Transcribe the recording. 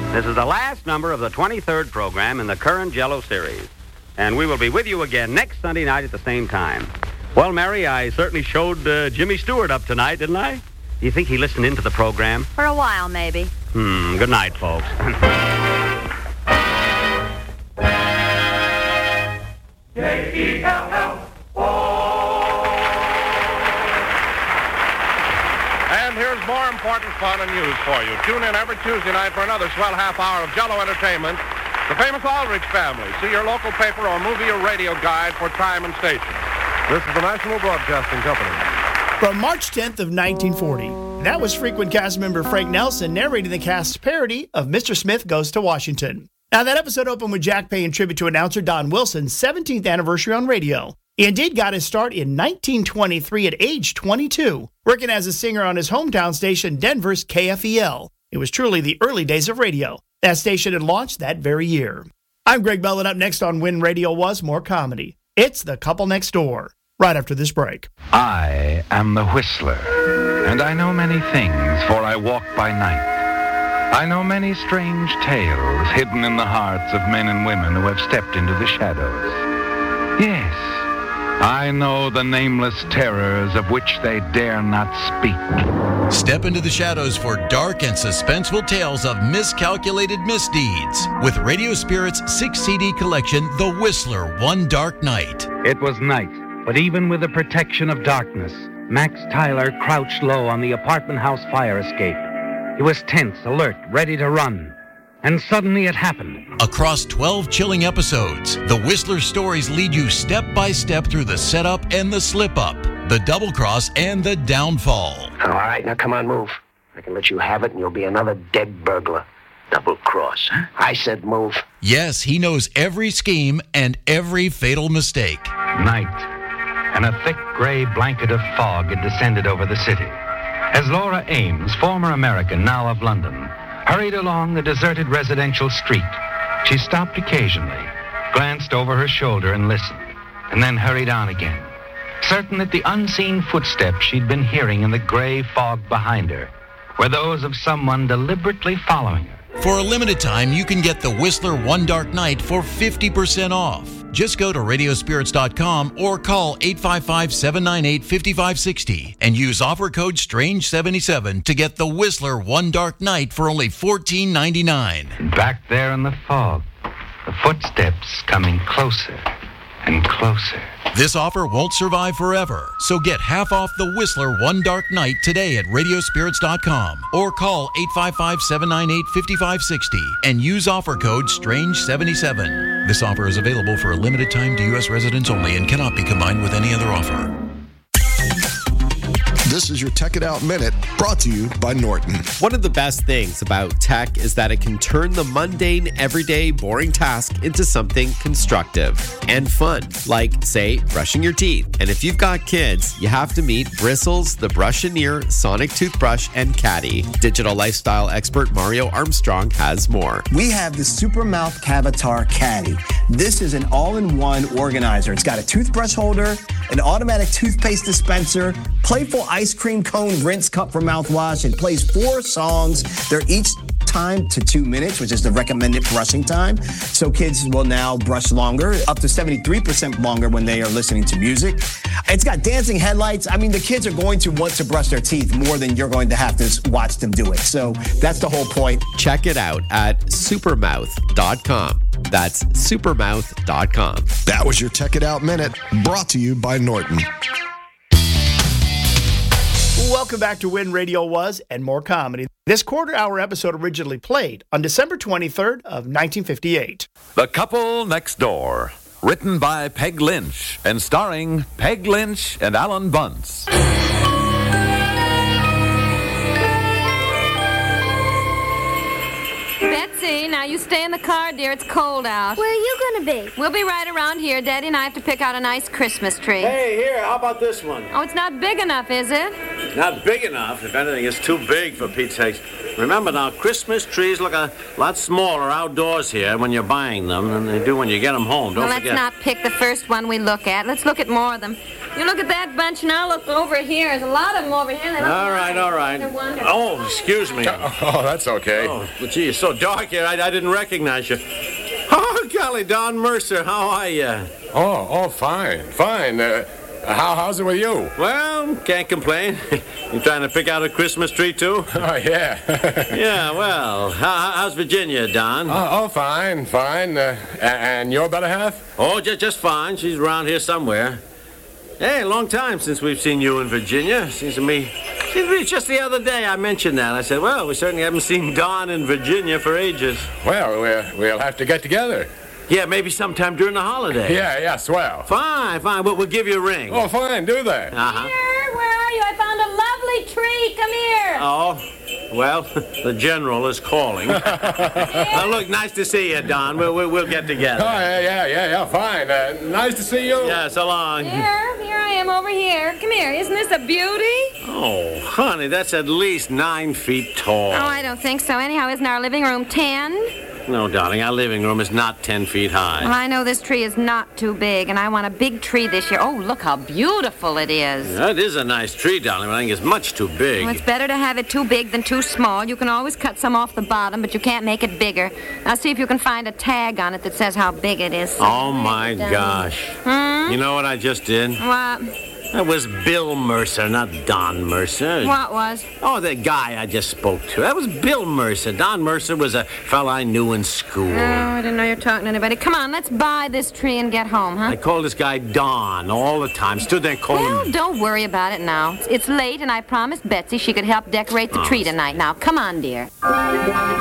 This is the last number of the 23rd program in the current Jell-O series. And we will be with you again next Sunday night at the same time. Well, Mary, I certainly showed Jimmy Stewart up tonight, didn't I? Do you think he listened into the program? For a while, maybe. Good night, folks. And here's more important fun and news for you. Tune in every Tuesday night for another swell half hour of Jell-O entertainment. The famous Aldrich family. See your local paper or movie or radio guide for time and station. This is the National Broadcasting Company. From March 10th of 1940, that was frequent cast member Frank Nelson narrating the cast's parody of Mr. Smith Goes to Washington. Now, that episode opened with Jack paying tribute to announcer Don Wilson's 17th anniversary on radio. He indeed got his start in 1923 at age 22, working as a singer on his hometown station, Denver's KFEL. It was truly the early days of radio. That station had launched that very year. I'm Greg Bell, and up next on When Radio Was More Comedy. It's The Couple Next Door, right after this break. I am the Whistler, and I know many things, for I walk by night. I know many strange tales hidden in the hearts of men and women who have stepped into the shadows. Yes, I know the nameless terrors of which they dare not speak. Step into the shadows for dark and suspenseful tales of miscalculated misdeeds with Radio Spirit's 6-CD collection, The Whistler, One Dark Night. It was night, but even with the protection of darkness, Max Tyler crouched low on the apartment house fire escape. He was tense, alert, ready to run. And suddenly it happened. Across 12 chilling episodes, The Whistler stories lead you step by step through the setup and the slip-up, the double cross and the downfall. All right, now come on, move. I can let you have it and you'll be another dead burglar. Double cross. I said move. Yes, he knows every scheme and every fatal mistake. Night, and a thick gray blanket of fog had descended over the city. As Laura Ames, former American, now of London, hurried along the deserted residential street, she stopped occasionally, glanced over her shoulder and listened, and then hurried on again, certain that the unseen footsteps she'd been hearing in the gray fog behind her were those of someone deliberately following her. For a limited time, you can get The Whistler One Dark Night for 50% off. Just go to radiospirits.com or call 855-798-5560 and use offer code STRANGE77 to get The Whistler One Dark Night for only $14.99. And back there in the fog, the footsteps coming closer and closer. This offer won't survive forever, so get half off The Whistler One Dark Night today at radiospirits.com or call 855-798-5560 and use offer code STRANGE77. This offer is available for a limited time to U.S. residents only and cannot be combined with any other offer. This is your Tech It Out Minute, brought to you by Norton. One of the best things about tech is that it can turn the mundane, everyday, boring task into something constructive and fun, like, say, brushing your teeth. And if you've got kids, you have to meet Bristles, the Brush-A-Near, Sonic Toothbrush, and Caddy. Digital lifestyle expert Mario Armstrong has more. We have the Supermouth Cavatar Caddy. This is an all-in-one organizer. It's got a toothbrush holder, an automatic toothpaste dispenser, playful ice cream cone rinse cup for mouthwash. It plays 4 songs. They're each timed to 2 minutes, which is the recommended brushing time. So kids will now brush longer, up to 73% longer when they are listening to music. It's got dancing headlights. I mean, the kids are going to want to brush their teeth more than you're going to have to watch them do it. So that's the whole point. Check it out at supermouth.com. That's supermouth.com. That was your Tech It Out Minute, brought to you by Norton. Welcome back to When Radio Was and More Comedy. This quarter-hour episode originally played on December 23rd of 1958. The Couple Next Door, written by Peg Lynch and starring Peg Lynch and Alan Bunce. Betsy, now you stay in the car, dear. It's cold out. Where are you going to be? We'll be right around here. Daddy and I have to pick out a nice Christmas tree. Hey, here, how about this one? Oh, it's not big enough, is it? Not big enough. If anything, it's too big for Pete's sakes. Remember now, Christmas trees look a lot smaller outdoors here when you're buying them than they do when you get them home. Don't forget. Let's not pick the first one we look at. Let's look at more of them. You look at that bunch now. Look over here. There's a lot of them over here. All right. They're wonderful. Oh, excuse me. Oh, that's okay. Oh, well, gee, it's so dark here. I didn't recognize you. Oh, golly, Don Mercer, how are you? Oh, fine. How's it with you? Well, can't complain. You trying to pick out a Christmas tree, too? Oh, yeah. Yeah, well, how's Virginia, Don? Fine. And your better half? Oh, just fine. She's around here somewhere. Hey, a long time since we've seen you in Virginia. Seems to me just the other day I mentioned that. I said, well, we certainly haven't seen Don in Virginia for ages. Well, we'll have to get together. Yeah, maybe sometime during the holiday. Yeah, swell. Fine. We'll give you a ring. Oh, fine, do that. Uh-huh. Here, where are you? I found a lovely tree. Come here. Oh, well, the general is calling. Look, nice to see you, Don. We'll get together. Oh, yeah, fine. Nice to see you. Yeah, so long. Here I am over here. Come here. Isn't this a beauty? Oh, honey, that's at least 9 feet tall. Oh, I don't think so. Anyhow, isn't our living room 10? No, darling, our living room is not 10 feet high. Well, I know this tree is not too big, and I want a big tree this year. Oh, look how beautiful it is. Yeah, it is a nice tree, darling, but I think it's much too big. Well, it's better to have it too big than too small. You can always cut some off the bottom, but you can't make it bigger. Now, see if you can find a tag on it that says how big it is. Oh, my gosh. You know what I just did? What? That was Bill Mercer, not Don Mercer. What was? Oh, the guy I just spoke to. That was Bill Mercer. Don Mercer was a fellow I knew in school. Oh, I didn't know you were talking to anybody. Come on, let's buy this tree and get home, huh? I called this guy Don all the time. Stood there calling him. Well, don't worry about it now. It's late, and I promised Betsy she could help decorate the tree tonight. Now, come on, dear.